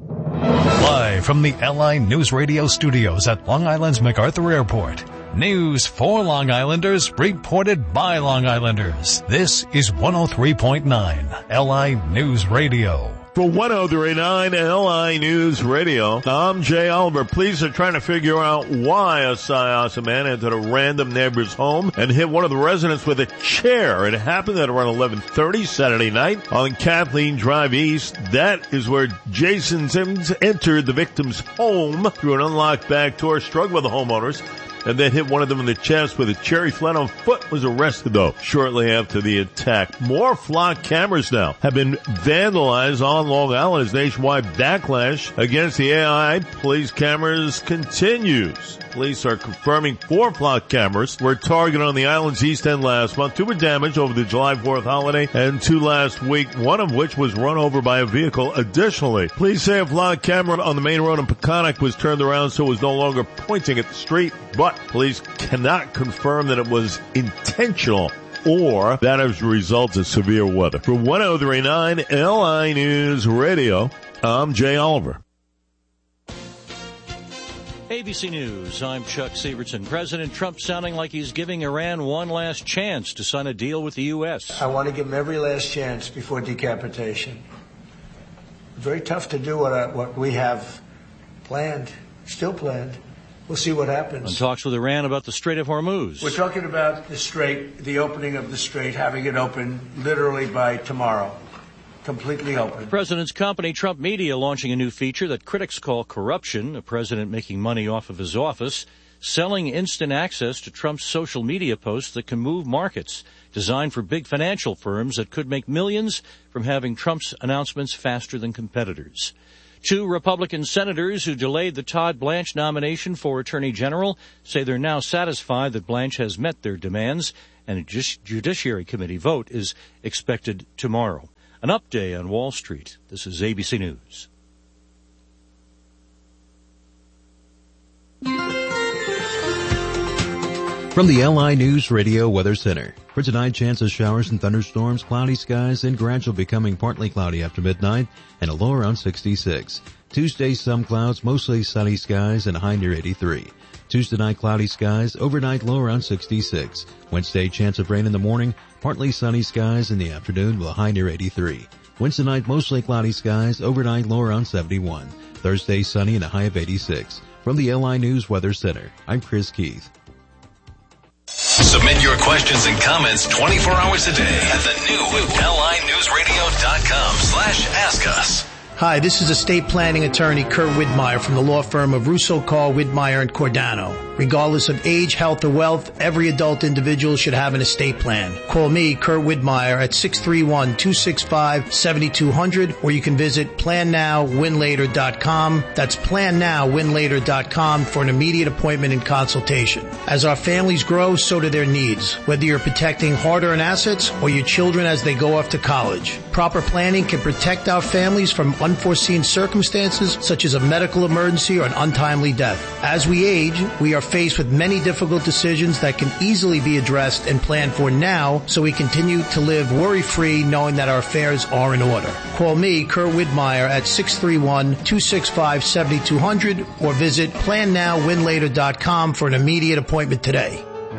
Live from the L I News Radio studios at Long Island's MacArthur Airport. News for Long Islanders, reported by Long Islanders. This is one oh three point nine L I News Radio. For one oh three point nine L I News Radio, I'm Jay Oliver. Police are trying to figure out why a Syosset man entered a random neighbor's home and hit one of the residents with a chair. It happened at around eleven thirty Saturday night on Kathleen Drive East. That is where Jason Simmons entered the victim's home through an unlocked back door, struggled with the homeowners, and then hit one of them in the chest with a chair. He fled on foot, was arrested, though, shortly after the attack. More flock cameras now have been vandalized on Long Island as nationwide backlash against the A I police cameras continues. Police are confirming four flock cameras were targeted on the island's east end last month. Two were damaged over the July fourth holiday and two last week, one of which was run over by a vehicle. Additionally, police say a flock camera on the main road in Peconic was turned around so it was no longer pointing at the street, but police cannot confirm that it was intentional or that as a result of severe weather. For one oh three point nine L I News Radio, I'm Jay Oliver. Hey, A B C News, I'm Chuck Sievertson. President Trump sounding like he's giving Iran one last chance to sign a deal with the U S. I want to give them every last chance before decapitation. Very tough to do what, I, what we have planned, still planned. We'll see what happens. And talks with Iran about the Strait of Hormuz. We're talking about the Strait, the opening of the Strait, having it open literally by tomorrow. Completely open. The president's company, Trump Media, launching a new feature that critics call corruption, a president making money off of his office, selling instant access to Trump's social media posts that can move markets, designed for big financial firms that could make millions from having Trump's announcements faster than competitors. Two Republican senators who delayed the Todd Blanche nomination for Attorney General say they're now satisfied that Blanche has met their demands, and a Judiciary Committee vote is expected tomorrow. An update on Wall Street. This is A B C News. From the L I News Radio Weather Center. For tonight, chance of showers and thunderstorms, cloudy skies, and gradual becoming partly cloudy after midnight, and a low around sixty-six. Tuesday, some clouds, mostly sunny skies, and a high near eighty-three. Tuesday night, cloudy skies, overnight low around sixty-six. Wednesday, chance of rain in the morning, partly sunny skies in the afternoon with a high near eighty-three. Wednesday night, mostly cloudy skies, overnight low around seventy-one. Thursday, sunny and a high of eighty-six. From the L I News Weather Center, I'm Chris Keith. Submit your questions and comments twenty-four hours a day at the new L I News Radio dot com slash ask us. Hi, this is estate planning attorney Kurt Widmeyer from the law firm of Russo, Call, Widmeyer and Cordano. Regardless of age, health, or wealth, every adult individual should have an estate plan. Call me, Kurt Widmeyer, at six three one, two six five, seven two zero zero, or you can visit plan now win later dot com. That's plan now win later dot com for an immediate appointment and consultation. As our families grow, so do their needs, whether you're protecting hard-earned assets or your children as they go off to college. Proper planning can protect our families from unforeseen circumstances such as a medical emergency or an untimely death. As we age, we are faced with many difficult decisions that can easily be addressed and planned for now, so we continue to live worry-free knowing that our affairs are in order. Call me, Kurt Widmeyer, at six three one, two six five, seven two zero zero or visit plan now win later dot com for an immediate appointment today.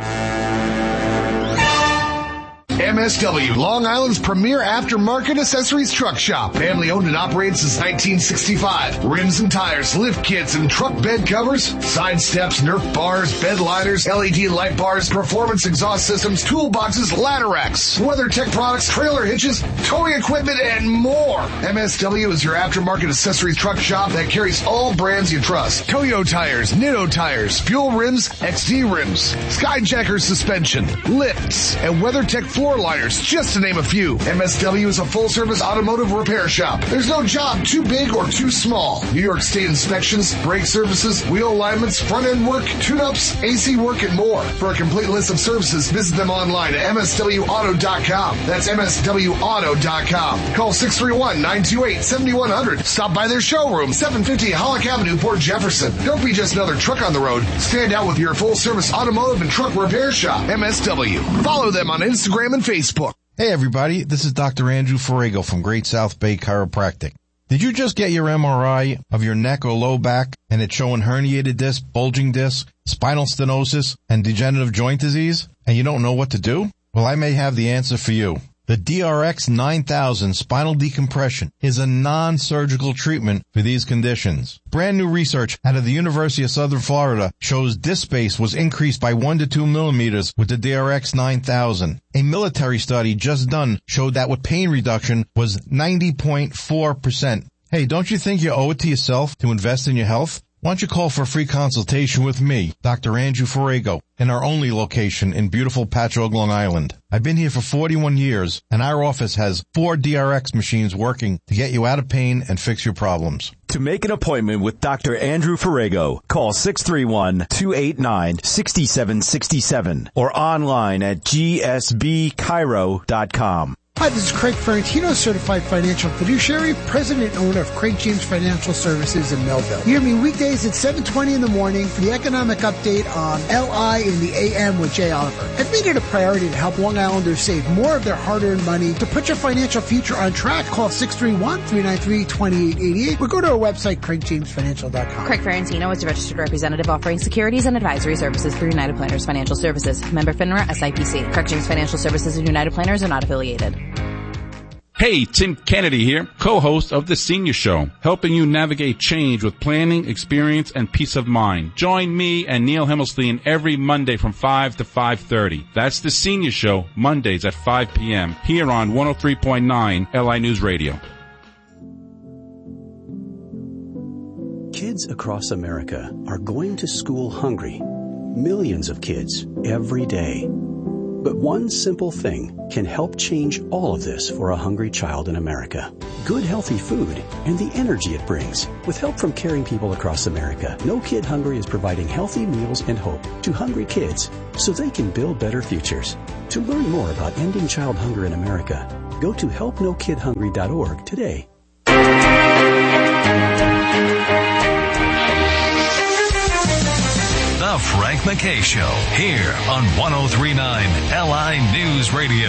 M S W, Long Island's premier aftermarket accessories truck shop. Family owned and operated since nineteen sixty-five. Rims and tires, lift kits and truck bed covers, side steps, Nerf bars, bed liners, L E D light bars, performance exhaust systems, toolboxes, ladder racks, WeatherTech products, trailer hitches, towing equipment, and more. M S W is your aftermarket accessories truck shop that carries all brands you trust. Toyo tires, Nitto tires, fuel rims, X D rims, Skyjacker suspension, lifts, and WeatherTech floor liners, just to name a few. M S W is a full-service automotive repair shop. There's no job too big or too small. New York State inspections, brake services, wheel alignments, front-end work, tune-ups, A C work, and more. For a complete list of services, visit them online at M S W auto dot com. That's M S W auto dot com. Call six three one, nine two eight, seven one zero zero. Stop by their showroom, seven fifty Hollick Avenue, Port Jefferson. Don't be just another truck on the road. Stand out with your full-service automotive and truck repair shop, M S W. Follow them on Instagram and Facebook. Hey everybody, this is Doctor Andrew Ferrago from Great South Bay Chiropractic. Did you just get your M R I of your neck or low back and it's showing herniated disc, bulging disc, spinal stenosis, and degenerative joint disease, and you don't know what to do? Well, I may have the answer for you. The D R X nine thousand spinal decompression is a non-surgical treatment for these conditions. Brand new research out of the University of Southern Florida shows disc space was increased by one to two millimeters with the D R X nine thousand. A military study just done showed that with pain reduction was ninety point four percent. Hey, don't you think you owe it to yourself to invest in your health? Why don't you call for a free consultation with me, Doctor Andrew Ferrago, in our only location in beautiful Patchogue, Long Island. I've been here for forty-one years, and our office has four D R X machines working to get you out of pain and fix your problems. To make an appointment with Doctor Andrew Ferrago, call six three one, two eight nine, six seven six seven or online at G S B chiro dot com. Hi, this is Craig Ferrantino, Certified Financial Fiduciary, President and owner of Craig James Financial Services in Melville. Hear me weekdays at seven twenty in the morning for the economic update on L I in the A M with Jay Oliver. I've made it a priority to help Long Islanders save more of their hard-earned money. To put your financial future on track, call six three one, three nine three, two eight eight eight or go to our website, craig james financial dot com. Craig Ferrantino is a registered representative offering securities and advisory services through United Planners Financial Services. Member FINRA S I P C. Craig James Financial Services and United Planners are not affiliated. Hey, Tim Kennedy here, co-host of The Senior Show, helping you navigate change with planning, experience, and peace of mind. Join me and Neil Himmelstein every Monday from five to five thirty. That's The Senior Show, Mondays at five p.m. here on one oh three point nine L I News Radio. Kids across America are going to school hungry. Millions of kids every day. But one simple thing can help change all of this for a hungry child in America. Good, healthy food and the energy it brings. With help from caring people across America, No Kid Hungry is providing healthy meals and hope to hungry kids so they can build better futures. To learn more about ending child hunger in America, go to help no kid hungry dot org today. The Frank McKay Show, here on one oh three point nine L I News Radio.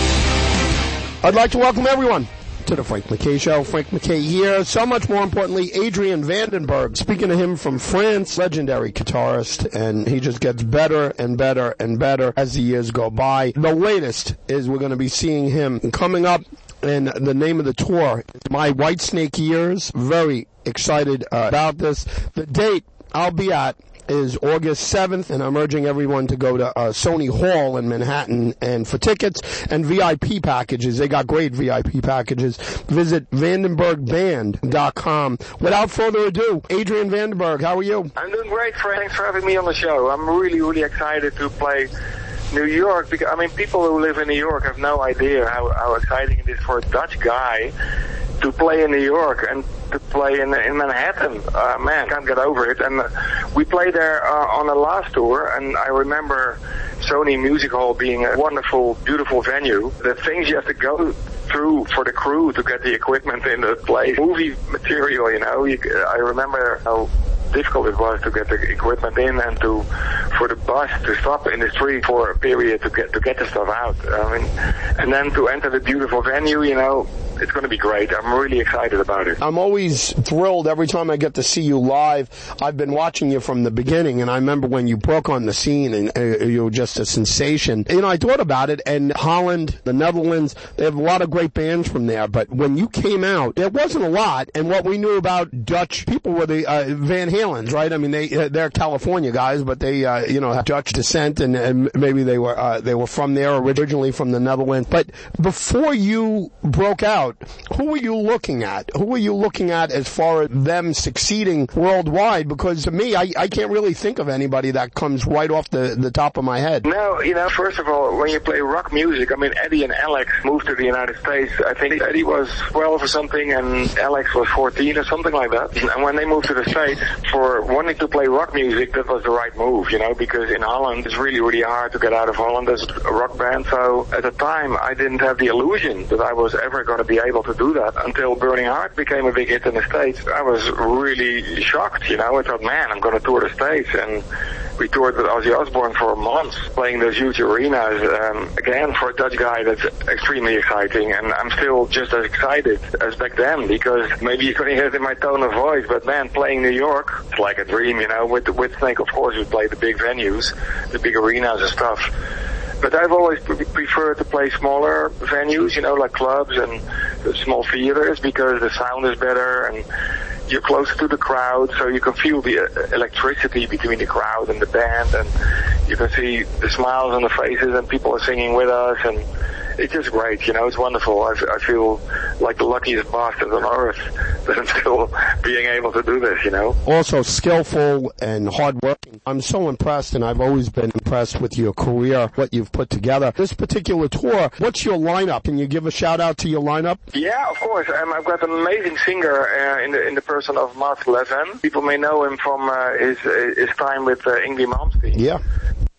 I'd like to welcome everyone to the Frank McKay Show. Frank McKay here. So much more importantly, Adrian Vandenberg. Speaking to him from France, legendary guitarist, and he just gets better and better and better as the years go by. The latest is we're going to be seeing him coming up, and the name of the tour is My Whitesnake Years. Very excited uh, about this. The date I'll be at is August seventh, and I'm urging everyone to go to uh, Sony Hall in Manhattan, and for tickets and V I P packages, they got great V I P packages, visit vandenberg band dot com. Without further ado, Adrian Vandenberg, how are you? I'm doing great, Frank. Thanks for having me on the show. I'm really, really excited to play New York, because, I mean, people who live in New York have no idea how, how exciting it is for a Dutch guy to play in New York and to play in in Manhattan. Uh, man, can't get over it. And uh, we played there uh, on the last tour, and I remember Sony Music Hall being a wonderful, beautiful venue. The things you have to go through for the crew to get the equipment in the place, movie material, you know. You, I remember how difficult it was to get the equipment in and to for the bus to stop in the street for a period to get to get the stuff out. I mean, and then to enter the beautiful venue, you know, it's going to be great. I'm really excited about it. I'm always thrilled every time I get to see you live. I've been watching you from the beginning, and I remember when you broke on the scene, and uh, you were just a sensation. You know, I thought about it, and Holland, the Netherlands, they have a lot of great bands from there, but when you came out, there wasn't a lot, and what we knew about Dutch people were the uh, Van Halens, right? I mean, they, they're California guys, but they, uh, you know, have Dutch descent, and, and maybe they were, uh, they were from there, originally from the Netherlands. But before you broke out, who were you looking at? Who were you looking at as far as them succeeding worldwide? Because to me, I, I can't really think of anybody that comes right off the, the top of my head. No, you know, first of all, when you play rock music, I mean, Eddie and Alex moved to the United States. I think Eddie was twelve or something, and Alex was fourteen or something like that. And when they moved to the States, for wanting to play rock music, that was the right move, you know, because in Holland, it's really, really hard to get out of Holland as a rock band. So at the time, I didn't have the illusion that I was ever going to be able to do that until Burning Heart became a big hit in the States. I was really shocked, you know. I thought, man, I'm going to tour the States. And we toured with Ozzy Osbourne for months, playing those huge arenas. Um, again, for a Dutch guy, that's extremely exciting. And I'm still just as excited as back then, because maybe you couldn't hear it in my tone of voice, but man, playing New York, it's like a dream, you know. With, with Snake, of course, we play the big venues, the big arenas and stuff. But I've always pre- preferred to play smaller venues, you know, like clubs and small theaters, because the sound is better and you're closer to the crowd, so you can feel the electricity between the crowd and the band, and you can see the smiles on the faces, and people are singing with us, and it's just great, you know. It's wonderful. I, I feel like the luckiest bastard on earth that I'm still being able to do this, you know. Also skillful and hardworking. I'm so impressed, and I've always been impressed with your career, what you've put together. This particular tour, what's your lineup? Can you give a shout out to your lineup? Yeah, of course. Um, I've got an amazing singer uh, in the in the person of Mark Levin. People may know him from uh, his his time with uh, Yngwie Malmsteen. Yeah.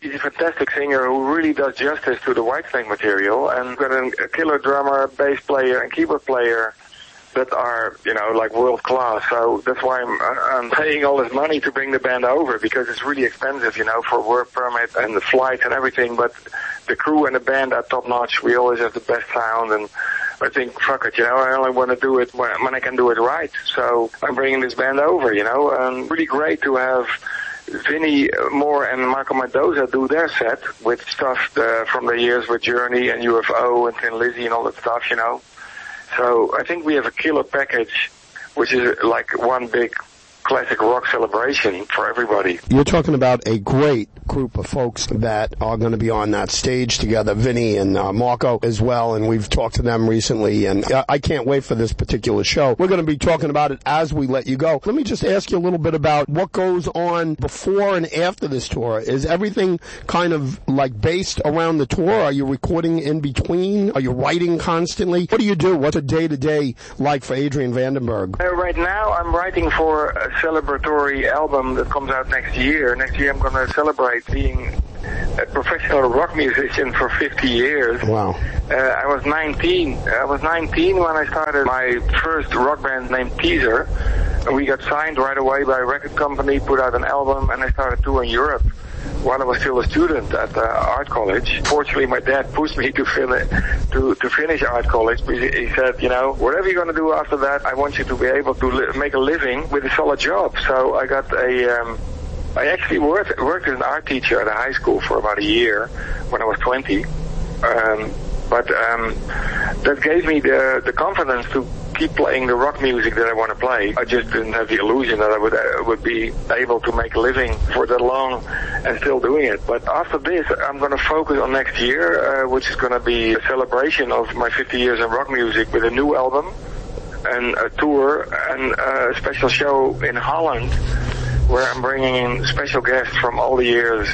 He's a fantastic singer who really does justice to the Whitesnake material, and we've got a, a killer drummer, bass player, and keyboard player that are, you know, like world class. So that's why I'm, I'm paying all this money to bring the band over, because it's really expensive, you know, for work permit and the flights and everything. But the crew and the band are top notch. We always have the best sound, and I think, fuck it, you know, I only want to do it when, when I can do it right. So I'm bringing this band over, you know, and really great to have Vinnie Moore and Michael Mendoza do their set with stuff uh, from the years with Journey and U F O and Thin Lizzy and all that stuff, you know. So I think we have a killer package, which is like one big classic rock celebration for everybody. You're talking about a great group of folks that are going to be on that stage together, Vinny and uh, Marco as well, and we've talked to them recently, and uh, I can't wait for this particular show. We're going to be talking about it as we let you go. Let me just ask you a little bit about what goes on before and after this tour. Is everything kind of like based around the tour? Are you recording in between? Are you writing constantly? What do you do? What's a day-to-day like for Adrian Vandenberg? Uh, right now I'm writing for a celebratory album that comes out next year. Next year I'm going to celebrate being a professional rock musician for fifty years. Wow. Uh, I was nineteen. I was nineteen when I started my first rock band named Teaser. We got signed right away by a record company, put out an album, and I started touring Europe while I was still a student at uh, art college. Fortunately, my dad pushed me to, fin- to to finish art college. He said, you know, whatever you're going to do after that, I want you to be able to li- make a living with a solid job. So I got a... Um, I actually worked, worked as an art teacher at a high school for about a year when I was twenty. Um, but um, that gave me the, the confidence to keep playing the rock music that I want to play. I just didn't have the illusion that I would uh, would be able to make a living for that long and still doing it. But after this, I'm going to focus on next year, uh, which is going to be a celebration of my fifty years in rock music with a new album and a tour and a special show in Holland, where I'm bringing in special guests from all the years,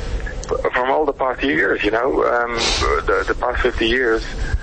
from all the past years, you know, um, the, the past fifty years,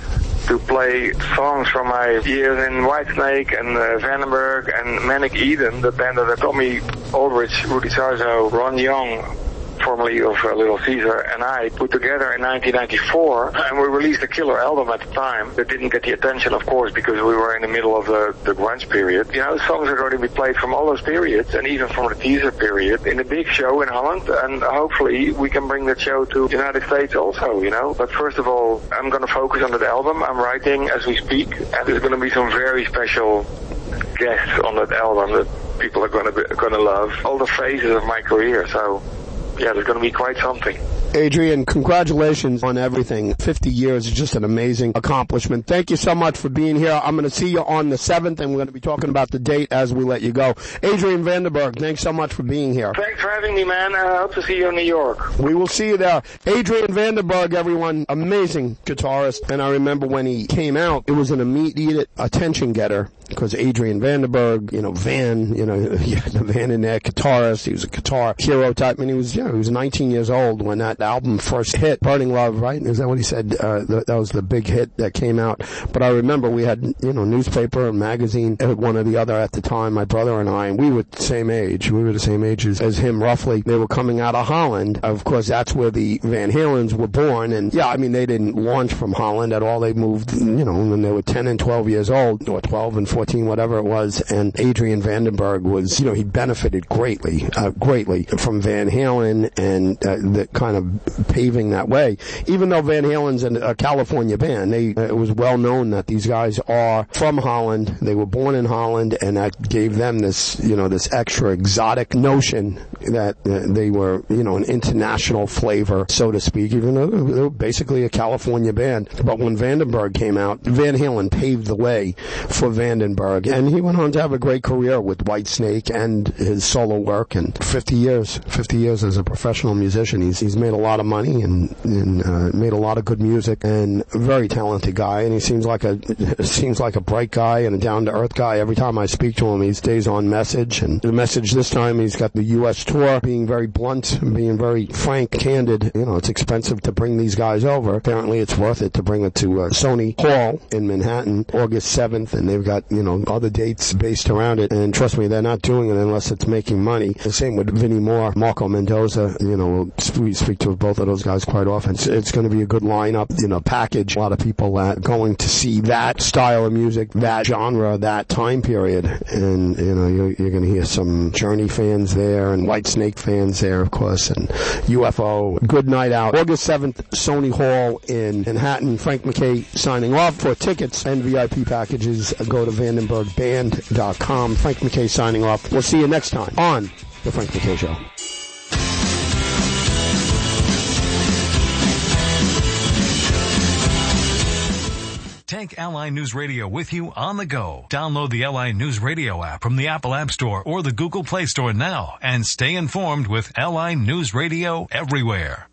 to play songs from my years in Whitesnake and uh, Vandenberg and Manic Eden, the band that Tommy Aldrich, Rudy Sarzo, Ron Young, formerly of uh, Little Caesar, and I put together in nineteen ninety-four, and we released a killer album at the time that didn't get the attention, of course, because we were in the middle of the, the grunge period. You know, songs are going to be played from all those periods, and even from the Teaser period, in a big show in Holland, and hopefully we can bring that show to the United States also, you know. But first of all, I'm going to focus on that album. I'm writing as we speak, and there's going to be some very special guests on that album that people are going to be, going to love. All the phases of my career, so... yeah, there's going to be quite something. Adrian, congratulations on everything. fifty years is just an amazing accomplishment. Thank you so much for being here. I'm going to see you on the seventh, and we're going to be talking about the date as we let you go. Adrian Vandenberg, thanks so much for being here. Thanks for having me, man. I hope to see you in New York. We will see you there. Adrian Vandenberg, everyone, amazing guitarist. And I remember when he came out, it was an immediate attention getter. Because Adrian Vandenberg, you know, Van, you know, he had the Van in there, guitarist, he was a guitar hero type, and he was, you know, he was nineteen years old when that album first hit, Burning Love, right? Is that what he said? Uh, that, that was the big hit that came out. But I remember we had, you know, newspaper and magazine, one or the other at the time, my brother and I, and we were the same age. We were the same age as, as him, roughly. They were coming out of Holland. Of course, that's where the Van Halens were born, and yeah, I mean, they didn't launch from Holland at all. They moved, you know, when they were ten and twelve years old, or twelve and fourteen, whatever it was, and Adrian Vandenberg was, you know, he benefited greatly, uh, greatly from Van Halen and uh, the kind of paving that way. Even though Van Halen's a California band, they, uh, it was well known that these guys are from Holland. They were born in Holland, and that gave them this, you know, this extra exotic notion that uh, they were, you know, an international flavor, so to speak, even though they were basically a California band. But when Vandenberg came out, Van Halen paved the way for Vandenberg, and he went on to have a great career with Whitesnake and his solo work, and fifty years, fifty years as a professional musician. He's he's made a lot of money and, and uh, made a lot of good music, and a very talented guy, and he seems like a seems like a bright guy and a down-to-earth guy. Every time I speak to him, he stays on message, and the message this time, he's got the U S tour, being very blunt, being very frank, candid. You know, it's expensive to bring these guys over. Apparently it's worth it to bring it to uh, Sony Hall in Manhattan, August seventh, and they've got, you know, other dates based around it. And trust me, they're not doing it unless it's making money. The same with Vinnie Moore, Marco Mendoza. You know, we speak to both of those guys quite often. It's, it's going to be a good lineup, you know, package. A lot of people that are going to see that style of music, that genre, that time period. And, you know, you're, you're going to hear some Journey fans there and Whitesnake fans there, of course, and U F O. Good night out. August seventh, Sony Hall in Manhattan. Frank McKay signing off. For tickets and V I P packages, go to vandenberg band dot com. Frank McKay signing off. We'll see you next time on The Frank McKay Show. Take L I News Radio with you on the go. Download the L I News Radio app from the Apple App Store or the Google Play Store now and stay informed with L I News Radio everywhere.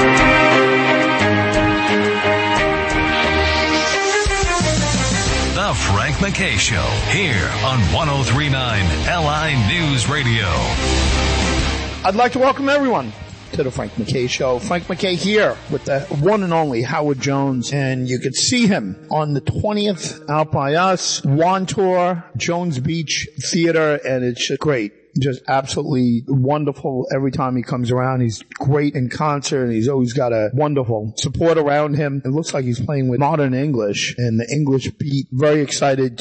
The Frank McKay Show, here on one oh three point nine L I News Radio. I'd like to welcome everyone to the Frank McKay Show. Frank McKay here with the one and only Howard Jones, and you could see him on the twentieth out by us, Wantour, Jones Beach Theater, and it's great. Just absolutely wonderful every time he comes around. He's great in concert, and he's always got a wonderful support around him. It looks like he's playing with modern English and the English beat. Very excited